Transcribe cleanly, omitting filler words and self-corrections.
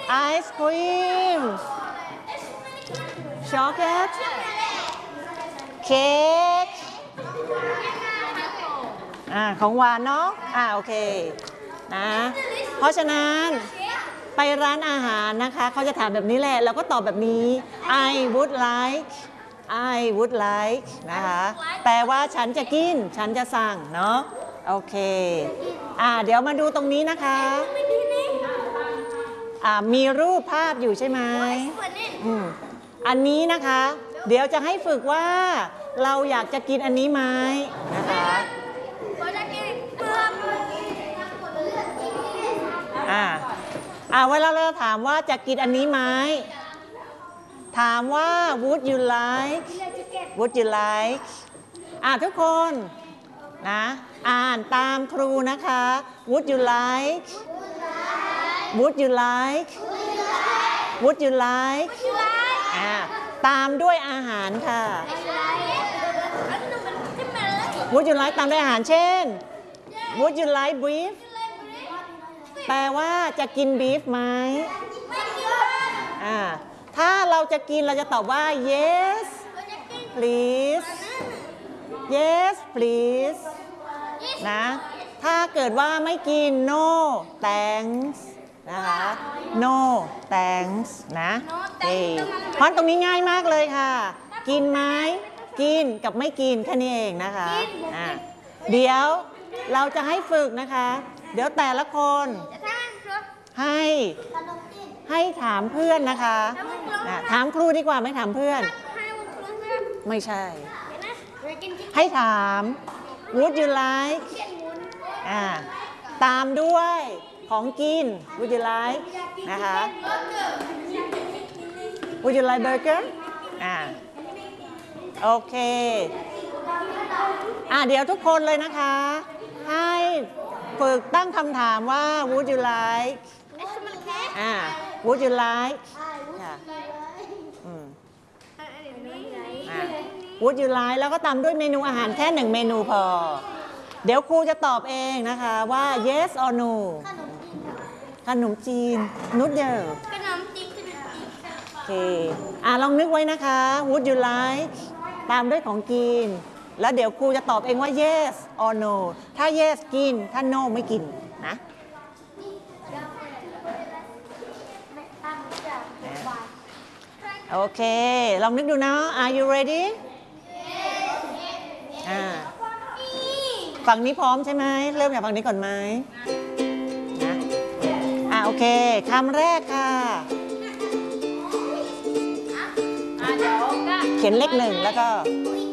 ไอศครีมช็อกโกแลตเค้กของหวานเนาะโอเคนะเพราะฉะนั้นไปร้านอาหารนะคะเขาจะถามแบบนี้แหละเราก็ตอบแบบนี้ I would like นะคะแปลว่าฉันจะกินฉันจะสั่งเนาะโอเคเดี๋ยวมาดูตรงนี้นะคะมีรูปภาพอยู่ใช่ไหมอันนี้นะคะเดี๋ยวจะให้ฝึกว่าเราอยากจะกินอันนี้ไหมนะคะเวลาเราถามว่าจะกินอันนี้ไหมถามว่า would you like ทุกคนนะอ่านตามครูนะคะ would you likeตามด้วยอาหารค่ะ would you like ตามด้วยอาหารเช่น would you like beef แปลว่าจะกิน beef ไหมถ้าเราจะกินเราจะตอบว่า yes please นะถ้าเกิดว่าไม่กิน no thanks นะคะ no thanks นะเพราะตรงนี้ง่ายมากเลยค่ะกินไหมกินกับไม่กินแค่นี้เองนะคะเดี๋ยวเราจะให้ฝึกนะคะเดี๋ยวแต่ละคนให้ถามเพื่อนนะคะถามครูดีกว่าไม่ถามเพื่อนไม่ใช่ให้ถาม would you like ตามด้วยของกิน would you like นะคะ would you like burger โอเคเดี๋ยวทุกคนเลยนะคะให้ฝึกตั้งคำถามว่า would you like would you like would you like แล้วก็ตามด้วยเมนูอาหารแค่1เมนูพอเดี๋ยวครูจะตอบเองนะคะว่า yes or no ขนมจีนนูดเดิลโอเคลองนึกไว้นะคะ would you like ตามด้วยของกินแล้วเดี๋ยวครูจะตอบเองว่า yes or no ถ้า yes กินถ้า no ไม่กินนะโอเคลองนึกดูนะ Are you ready ฝั่งนี้พร้อมใช่ไหมเริ่มจากฝั่งนี้ก่อนไหมนะโอเคคำแรกค่ะเขียนเลข1แล้วก็